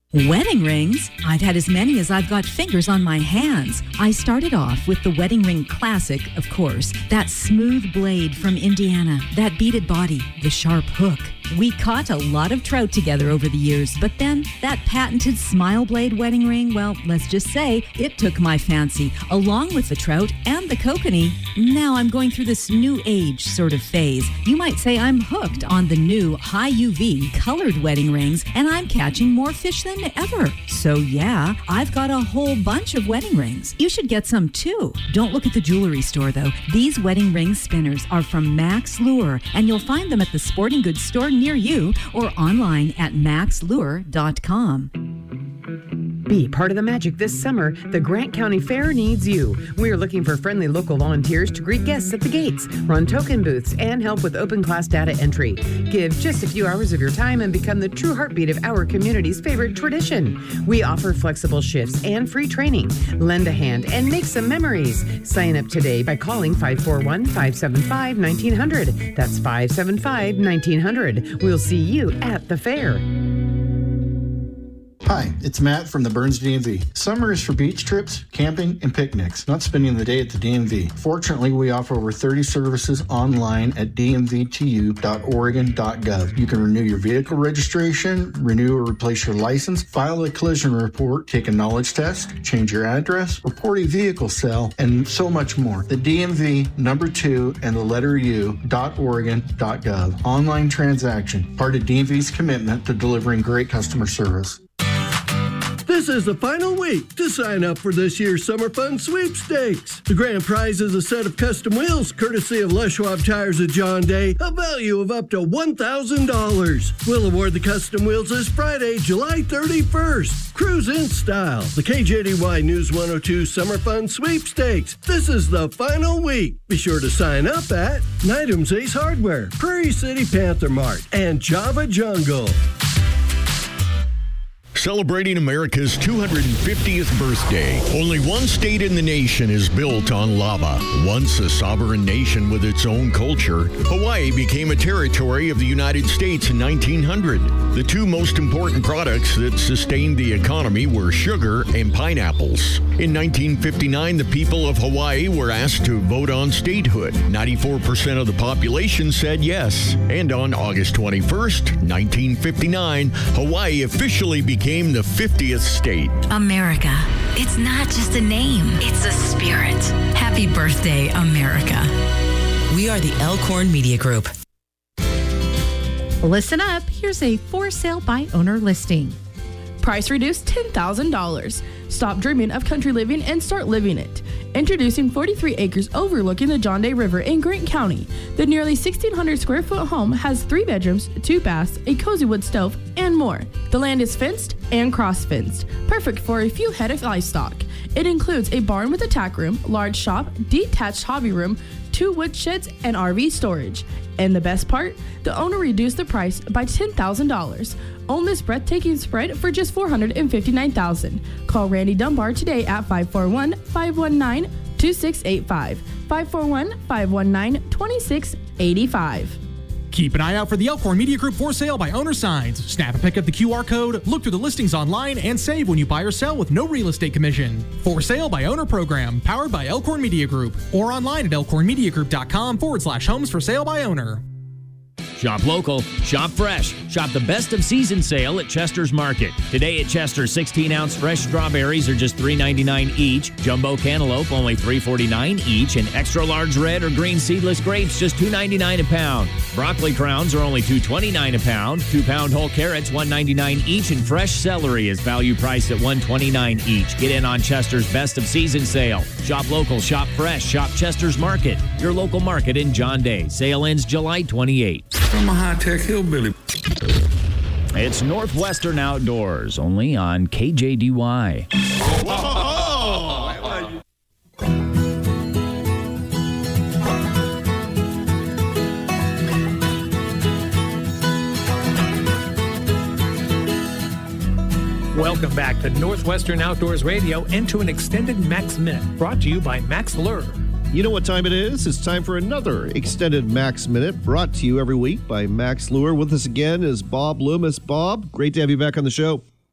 Wedding rings? I've had as many as I've got fingers on my hands. I started off with the Wedding Ring Classic, of course. That smooth blade from Indiana, that beaded body, the sharp hook. We caught a lot of trout together over the years, but then that patented Smile Blade wedding ring, well, let's just say it took my fancy, along with the trout and the kokanee. Now I'm going through this new age sort of phase. You might say I'm hooked on the new high UV colored wedding rings, and I'm catching more fish than ever. So yeah, I've got a whole bunch of wedding rings. You should get some too. Don't look at the jewelry store though. These wedding ring spinners are from Max Lure, and you'll find them at the sporting goods store near you or online at maxlure.com. Be part of the magic this summer. The Grant County Fair needs you. We are looking for friendly local volunteers to greet guests at the gates, run token booths, and help with open class data entry. Give just a few hours of your time and become the true heartbeat of our community's favorite tradition. We offer flexible shifts and free training. Lend a hand and make some memories. Sign up today by calling 541-575-1900. That's 575-1900. We'll see you at the fair. Hi, it's Matt from the Burns DMV. Summer is for beach trips, camping, and picnics, not spending the day at the DMV. Fortunately, we offer over 30 services online at dmvtu.oregon.gov. You can renew your vehicle registration, renew or replace your license, file a collision report, take a knowledge test, change your address, report a vehicle sale, and so much more. The DMV, number 2, and the letter U.oregon.gov. Online transaction, part of DMV's commitment to delivering great customer service. This is the final week to sign up for this year's Summer Fun Sweepstakes. The grand prize is a set of custom wheels, courtesy of Les Schwab Tires of John Day, a value of up to $1,000. We'll award the custom wheels this Friday, July 31st. Cruise in style. The KJDY News 102 Summer Fun Sweepstakes. This is the final week. Be sure to sign up at Nydam's Ace Hardware, Prairie City Panther Mart, and Java Jungle. Celebrating America's 250th birthday. Only one state in the nation is built on lava. Once a sovereign nation with its own culture, Hawaii became a territory of the United States in 1900. The two most important products that sustained the economy were sugar and pineapples. In 1959, the people of Hawaii were asked to vote on statehood. 94% of the population said yes. And on August 21st, 1959, Hawaii officially became the 50th state. America. It's not just a name, it's a spirit. Happy birthday, America. We are the Elkhorn Media Group. Listen up. Here's a for sale by owner listing. Price reduced $10,000. Stop dreaming of country living and start living it. Introducing 43 acres overlooking the John Day River in Grant County. The nearly 1,600 square foot home has 3 bedrooms, 2 baths, a cozy wood stove, and more. The land is fenced and cross-fenced, perfect for a few head of livestock. It includes a barn with a tack room, large shop, detached hobby room, 2 wood sheds, and RV storage. And the best part? The owner reduced the price by $10,000. Own this breathtaking spread for just $459,000. Call Randy Dunbar today at 541-519-2685. 541-519-2685. Keep an eye out for the Elkhorn Media Group for sale by owner signs. Snap and pick up the QR code, look through the listings online, and save when you buy or sell with no real estate commission. For sale by owner program, powered by Elkhorn Media Group, or online at elkhornmediagroup.com/homes for sale by owner. Shop local, shop fresh. Shop the best of season sale at Chester's Market. Today at Chester, 16-ounce fresh strawberries are just $3.99 each. Jumbo cantaloupe only $3.49 each. And extra large red or green seedless grapes just $2.99 a pound. Broccoli crowns are only $2.29 a pound. 2-pound whole carrots $1.99 each. And fresh celery is value priced at $1.29 each. Get in on Chester's best of season sale. Shop local, shop fresh. Shop Chester's Market, your local market in John Day. Sale ends July 28th. I'm a high-tech hillbilly. It's Northwestern Outdoors, only on KJDY. Welcome back to Northwestern Outdoors Radio and to an extended Max Minute, brought to you by Max Lure. You know what time it is? It's time for another extended Max Minute, brought to you every week by Max Lure. With us again is Bob Loomis. Bob, great to have you back on the show.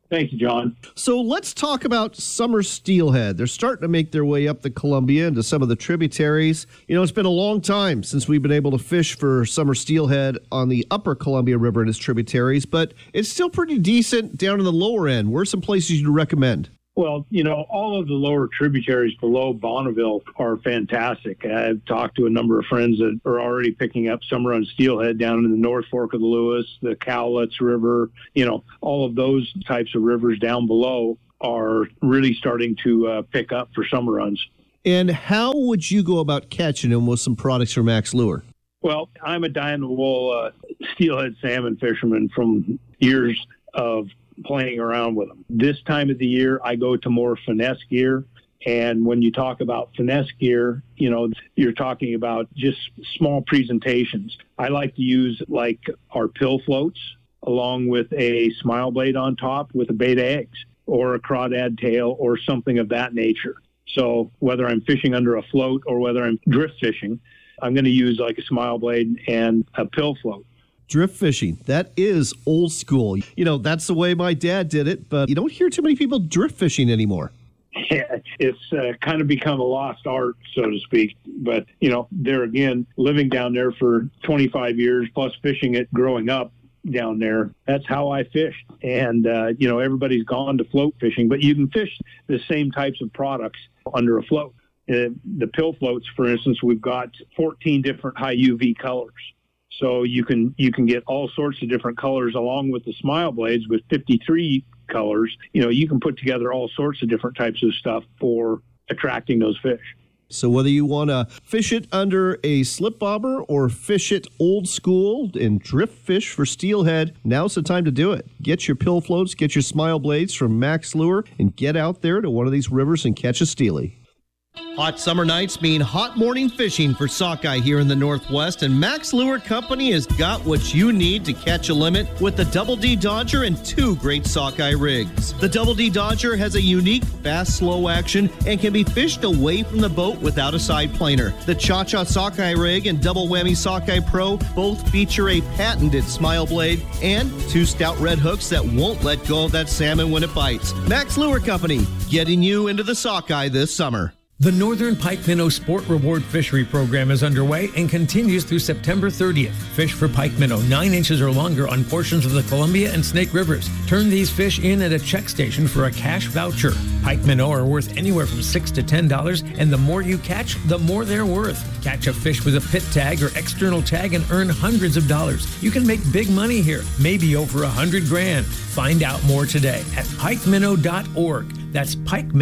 Thank you, John. So let's talk about summer steelhead. They're starting to make their way up the Columbia into some of the tributaries. You know, it's been a long time since we've been able to fish for summer steelhead on the upper Columbia River and its tributaries, but it's still pretty decent down in the lower end. Where are some places you'd recommend? Well, you know, all of the lower tributaries below Bonneville are fantastic. I've talked to a number of friends that are already picking up summer run steelhead down in the North Fork of the Lewis, the Cowlitz River, you know, all of those types of rivers down below are really starting to pick up for summer runs. And how would you go about catching them with some products from Max Lure? Well, I'm a dyed-in-the-wool steelhead salmon fisherman from years of playing around with them. This time of the year, I go to more finesse gear. And when you talk about finesse gear, you know, you're talking about just small presentations. I like to use like our pill floats along with a smile blade on top with a beta eggs or a crawdad tail or something of that nature. So whether I'm fishing under a float or whether I'm drift fishing, I'm going to use like a smile blade and a pill float. Drift fishing, that is old school. You know, that's the way my dad did it, but you don't hear too many people drift fishing anymore. Yeah, it's kind of become a lost art, so to speak. But, you know, there again, living down there for 25 years, plus fishing it growing up down there, that's how I fished. And, you know, everybody's gone to float fishing, but you can fish the same types of products under a float. The pill floats, for instance, we've got 14 different high UV colors. So you can get all sorts of different colors along with the smile blades with 53 colors. You know, you can put together all sorts of different types of stuff for attracting those fish. So whether you want to fish it under a slip bobber or fish it old school and drift fish for steelhead, now's the time to do it. Get your pill floats, get your smile blades from Max Lure, and get out there to one of these rivers and catch a steely. Hot summer nights mean hot morning fishing for sockeye here in the Northwest, and Max Lure Company has got what you need to catch a limit with the Double D Dodger and two great sockeye rigs. The Double D Dodger has a unique fast, slow action and can be fished away from the boat without a side planer. The Cha-Cha Sockeye Rig and Double Whammy Sockeye Pro both feature a patented smile blade and two stout red hooks that won't let go of that salmon when it bites. Max Lure Company, getting you into the sockeye this summer. The Northern Pike Minnow Sport Reward Fishery Program is underway and continues through September 30th. Fish for pike minnow 9 inches or longer on portions of the Columbia and Snake Rivers. Turn these fish in at a check station for a cash voucher. Pike minnow are worth anywhere from $6 to $10, and the more you catch, the more they're worth. Catch a fish with a pit tag or external tag and earn hundreds of dollars. You can make big money here, maybe over $100,000. Find out more today at pikeminnow.org. That's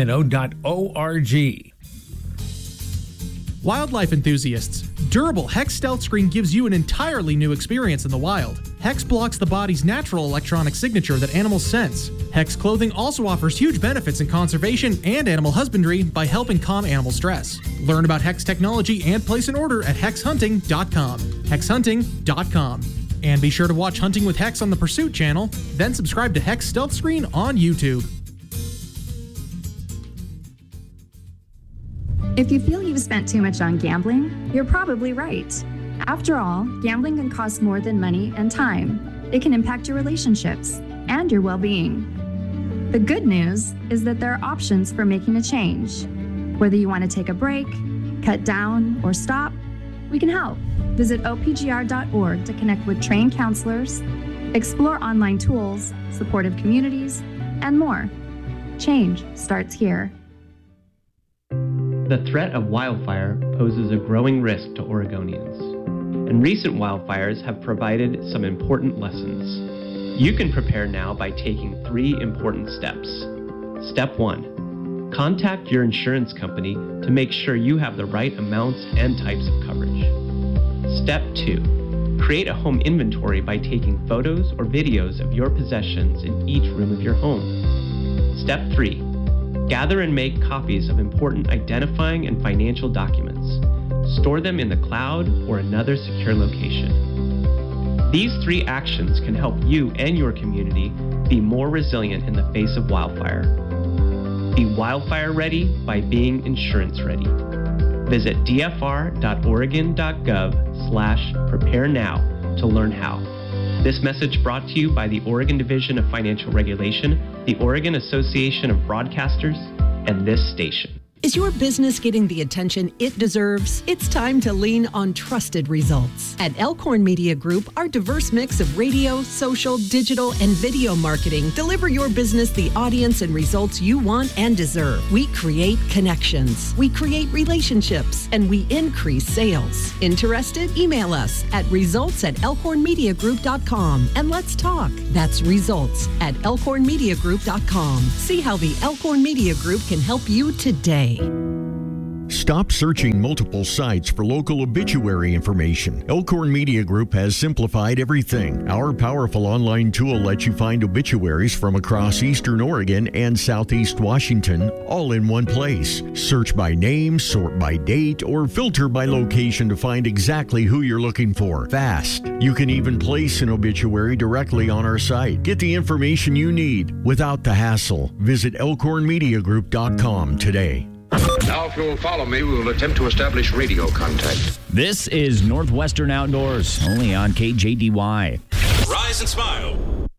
pikeminnow.org. Wildlife enthusiasts, durable Hex Stealth Screen gives you an entirely new experience in the wild. Hex blocks the body's natural electronic signature that animals sense. Hex clothing also offers huge benefits in conservation and animal husbandry by helping calm animal stress. Learn about Hex technology and place an order at hexhunting.com. hexhunting.com. And be sure to watch Hunting with Hex on the Pursuit channel, then subscribe to Hex Stealth Screen on YouTube. If you feel you've spent too much on gambling, you're probably right. After all, gambling can cost more than money and time. It can impact your relationships and your well-being. The good news is that there are options for making a change. Whether you want to take a break, cut down, or stop, we can help. Visit opgr.org to connect with trained counselors, explore online tools, supportive communities, and more. Change starts here. The threat of wildfire poses a growing risk to Oregonians, and recent wildfires have provided some important lessons. You can prepare now by taking 3 important steps. Step 1. Contact your insurance company to make sure you have the right amounts and types of coverage. Step 2. Create a home inventory by taking photos or videos of your possessions in each room of your home. Step 3. Gather and make copies of important identifying and financial documents. Store them in the cloud or another secure location. These 3 actions can help you and your community be more resilient in the face of wildfire. Be wildfire ready by being insurance ready. Visit dfr.oregon.gov/prepare now to learn how. This message brought to you by the Oregon Division of Financial Regulation, the Oregon Association of Broadcasters, and this station. Is your business getting the attention it deserves? It's time to lean on trusted results. At Elkhorn Media Group, our diverse mix of radio, social, digital, and video marketing deliver your business the audience and results you want and deserve. We create connections, we create relationships, and we increase sales. Interested? Email us at results@elkhornmediagroup.com and let's talk. That's results@elkhornmediagroup.com. See how the Elkhorn Media Group can help you today. Stop searching multiple sites for local obituary information. Elkhorn Media Group has simplified everything. Our powerful online tool lets you find obituaries from across Eastern Oregon and Southeast Washington, all in one place. Search by name, sort by date, or filter by location to find exactly who you're looking for. Fast. You can even place an obituary directly on our site. Get the information you need without the hassle. Visit elkhornmediagroup.com today. Now, if you'll follow me, we will attempt to establish radio contact. This is Northwestern Outdoors, only on KJDY. Rise and smile.